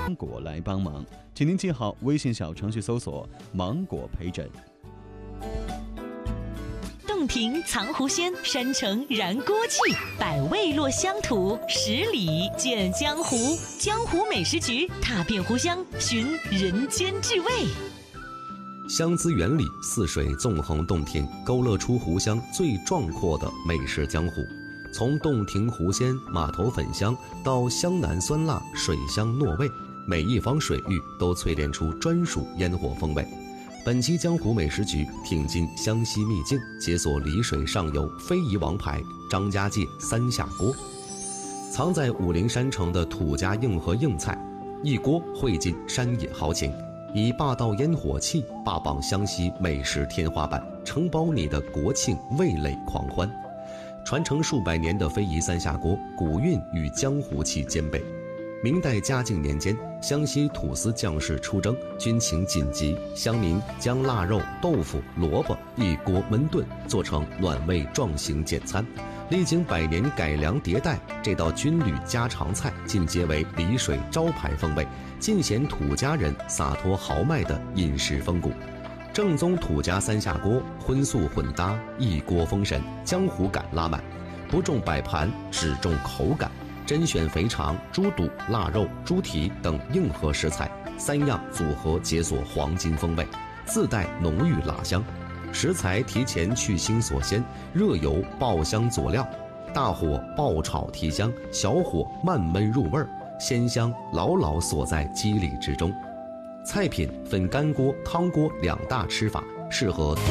芒果来帮忙，请您记好微信小程序搜索芒果陪诊。 洞庭藏狐仙，山城燃锅气，百味落乡土，10里见江湖。江湖美食局，踏遍湖湘，寻人间至味。 湘资源里，四水纵横洞庭，勾勒出湖湘最壮阔的美食江湖。从洞庭湖鲜、码头粉香到湘南酸辣、水乡糯味，每一方水域都淬炼出专属烟火风味。本期江湖美食局挺进湘西秘境，解锁丽水上游非遗王牌张家界三下锅。藏在武陵山城的土家硬核硬菜，一锅汇尽山野豪情，以霸道烟火气霸榜湘西美食天花板，承包你的国庆味蕾狂欢。传承数百年的非遗三下锅，古韵与江湖气兼备。明代嘉靖年间，湘西土司将士出征，军情紧急，乡民将腊肉、豆腐、萝卜一锅焖炖，做成暖胃壮行简餐。历经100年改良迭代，这道军旅家常菜进阶为丽水招牌风味，尽显土家人洒脱豪迈的饮食风骨。正宗土家三下锅，荤素混搭，一锅封神，江湖感拉满。不重摆盘，只重口感。甄选肥肠、猪肚、腊肉、猪蹄等硬核食材，3样组合解锁黄金风味，自带浓郁辣香。食材提前去腥锁鲜，热油爆香佐料，大火爆炒提香，小火慢焖入味儿，鲜香牢牢锁在肌理之中。菜品分干锅、汤锅2大吃法，适合